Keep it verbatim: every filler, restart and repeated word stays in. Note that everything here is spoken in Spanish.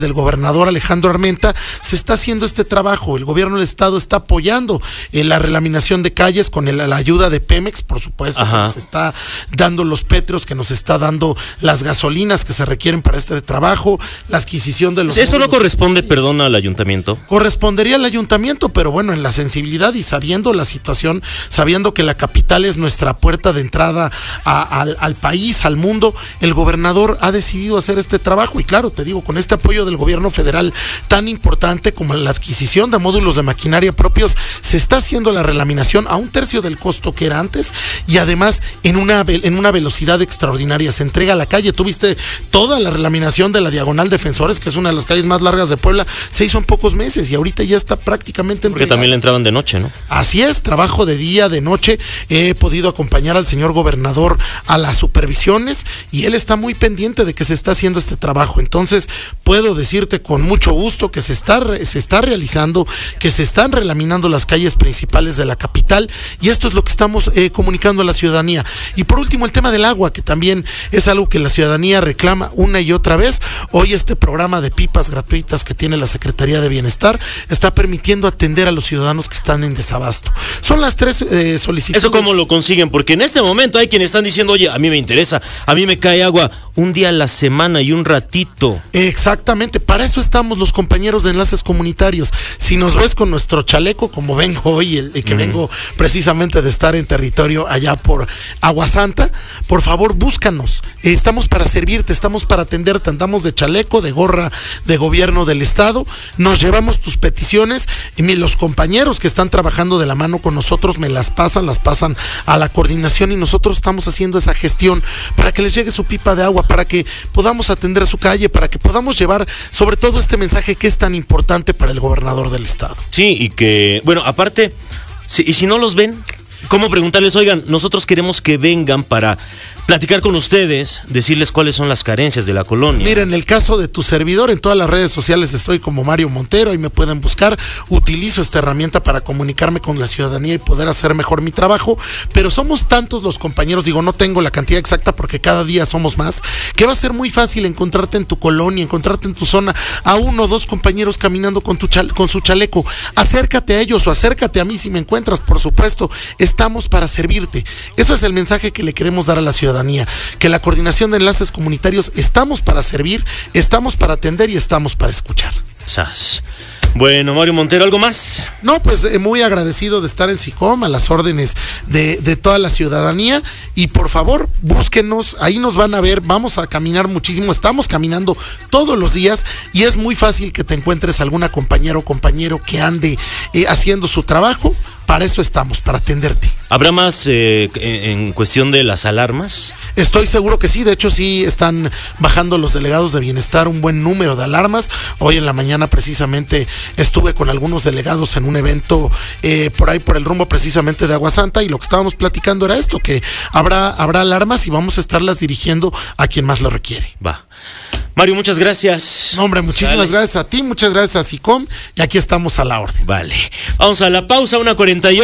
del gobernador Alejandro Armenta, se está haciendo este trabajo. El gobierno del estado está apoyando eh, la relaminación de calles con el, la ayuda de Pemex, por supuesto, que nos está dando los petros, que nos está dando las gasolinas que se requieren para este trabajo, la adquisición de los... ¿Eso no corresponde, perdón, al ayuntamiento? Correspondería al ayuntamiento, pero bueno, en la sensibilidad y sabiendo la situación, sabiendo que la capital es nuestra puerta de entrada a, al, al país, al mundo, el gobernador ha decidido hacer este trabajo y claro, te digo, con este apoyo de del gobierno federal tan importante como la adquisición de módulos de maquinaria propios, se está haciendo la relaminación a un tercio del costo que era antes y además en una, en una velocidad extraordinaria. Se entrega a la calle. Tuviste toda la relaminación de la Diagonal Defensores, que es una de las calles más largas de Puebla, se hizo en pocos meses y ahorita ya está prácticamente entregada. Porque también le entraban de noche, ¿no? Así es, trabajo de día, de noche. He podido acompañar al señor gobernador a las supervisiones y él está muy pendiente de que se está haciendo este trabajo. Entonces, puedo decirte con mucho gusto que se está, se está realizando, que se están relaminando las calles principales de la capital y esto es lo que estamos eh, comunicando a la ciudadanía. Y por último, el tema del agua, que también es algo que la ciudadanía reclama una y otra vez. Hoy este programa de pipas gratuitas que tiene la Secretaría de Bienestar está permitiendo atender a los ciudadanos que están en desabasto. Son las tres eh, solicitudes. ¿Eso cómo lo consiguen? Porque en este momento hay quienes están diciendo, oye, a mí me interesa, a mí me cae agua un día a la semana y un ratito. Exactamente, para eso estamos los compañeros de enlaces comunitarios. Si nos ves con nuestro chaleco, como vengo hoy, el, el que uh-huh. vengo precisamente de estar en territorio allá por Aguasanta, por favor búscanos. Eh, estamos para servirte, estamos para atenderte, andamos de chaleco, de gorra de gobierno del estado, nos llevamos tus peticiones y los compañeros que están trabajando de la mano con nosotros me las pasan, las pasan a la coordinación y nosotros estamos haciendo esa gestión para que les llegue su pipa de agua, para que podamos atender su calle, para que podamos llevar sobre todo este mensaje que es tan importante para el gobernador del estado. Sí, y que, bueno, aparte, si, y si no los ven, ¿cómo preguntarles? Oigan, nosotros queremos que vengan para platicar con ustedes, decirles cuáles son las carencias de la colonia. Mira, en el caso de tu servidor, en todas las redes sociales estoy como Mario Montero, ahí me pueden buscar, utilizo esta herramienta para comunicarme con la ciudadanía y poder hacer mejor mi trabajo, pero somos tantos los compañeros, digo, no tengo la cantidad exacta porque cada día somos más, que va a ser muy fácil encontrarte en tu colonia, encontrarte en tu zona a uno o dos compañeros caminando con, tu chal- con su chaleco. Acércate a ellos o acércate a mí si me encuentras, por supuesto, estamos para servirte. Eso es el mensaje que le queremos dar a la ciudadanía. Que la coordinación de enlaces comunitarios estamos para servir, estamos para atender y estamos para escuchar. Sas. Bueno, Mario Montero, ¿algo más? No, pues eh, muy agradecido de estar en SICOM, a las órdenes de, de toda la ciudadanía y por favor, búsquenos, ahí nos van a ver, vamos a caminar muchísimo, estamos caminando todos los días y es muy fácil que te encuentres alguna compañera o compañero que ande eh, haciendo su trabajo, para eso estamos, para atenderte. ¿Habrá más eh, en cuestión de las alarmas? Estoy seguro que sí, de hecho sí están bajando los delegados de bienestar un buen número de alarmas. Hoy en la mañana precisamente estuve con algunos delegados en un evento eh, por ahí por el rumbo precisamente de Aguasanta y lo que estábamos platicando era esto, que habrá, habrá alarmas y vamos a estarlas dirigiendo a quien más lo requiere. Va. Mario, muchas gracias. No, hombre, muchísimas vale. gracias a ti, muchas gracias a SICOM y aquí estamos a la orden. Vale. Vamos a la pausa, una cuarenta y ocho.